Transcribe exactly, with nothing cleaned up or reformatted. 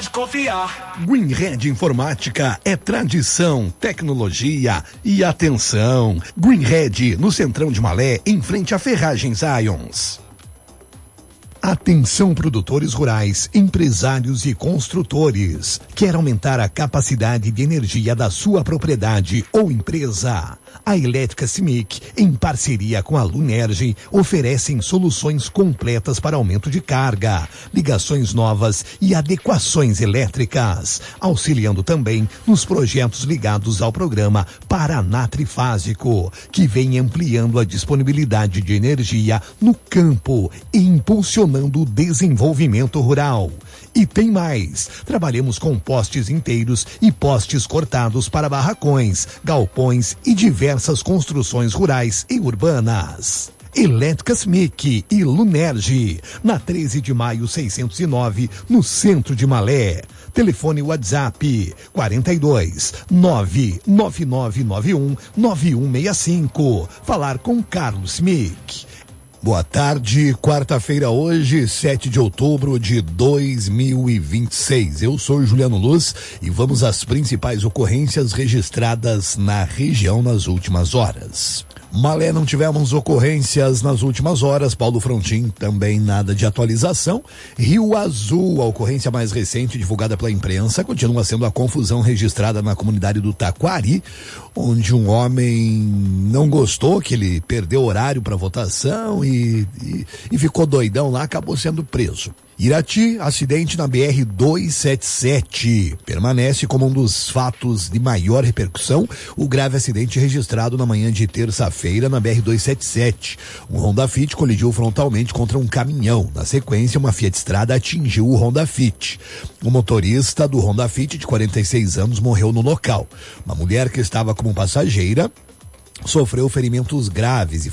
pode confiar. Greenhead Informática é tradição, tecnologia e atenção. Greenhead, no Centrão de Malé, em frente a Ferragens Ions. Atenção produtores rurais, empresários e construtores. Quer aumentar a capacidade de energia da sua propriedade ou empresa? A Elétrica Cimic, em parceria com a Lunerge, oferecem soluções completas para aumento de carga, ligações novas e adequações elétricas, auxiliando também nos projetos ligados ao programa Paraná Trifásico, que vem ampliando a disponibilidade de energia no campo e impulsionando o desenvolvimento rural. E tem mais, trabalhamos com postes inteiros e postes cortados para barracões, galpões e diversas construções rurais e urbanas. Elétrica Cimic e Lunerge, na treze de maio seiscentos e nove, no centro de Malé. Telefone WhatsApp quarenta e dois, nove nove nove nove um, nove um seis cinco. Falar com Carlos Cimic. Boa tarde, quarta-feira hoje, sete de outubro de dois mil e vinte e seis. Eu sou Juliano Luz e vamos às principais ocorrências registradas na região nas últimas horas. Malé não tivemos ocorrências nas últimas horas, Paulo Frontin também nada de atualização. Rio Azul, a ocorrência mais recente divulgada pela imprensa, continua sendo a confusão registrada na comunidade do Taquari, onde um homem não gostou que ele perdeu horário para votação e, e, e ficou doidão lá, acabou sendo preso. Irati, acidente na B R duzentos e setenta e sete. Permanece como um dos fatos de maior repercussão o grave acidente registrado na manhã de terça-feira na B R duzentos e setenta e sete. Um Honda Fit colidiu frontalmente contra um caminhão. Na sequência, uma Fiat Strada atingiu o Honda Fit. O motorista do Honda Fit, de quarenta e seis anos, morreu no local. Uma mulher que estava como passageira sofreu ferimentos graves e